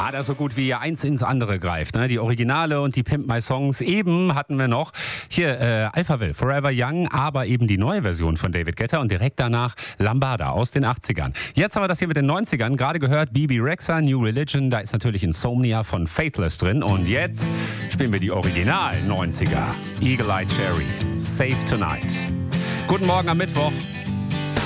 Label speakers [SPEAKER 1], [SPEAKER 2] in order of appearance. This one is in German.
[SPEAKER 1] das so gut wie eins ins andere greift. Ne? Die Originale und die Pimp My Songs. Eben hatten wir noch hier Alphaville, Forever Young, aber eben die neue Version von David Guetta und direkt danach Lambada aus den 80ern. Jetzt haben wir das hier mit den 90ern. Gerade gehört BB Rexha, New Religion. Da ist natürlich Insomnia von Faithless drin. Und jetzt spielen wir die Original 90er. Eagle Eye Cherry, Safe Tonight. Guten Morgen am Mittwoch.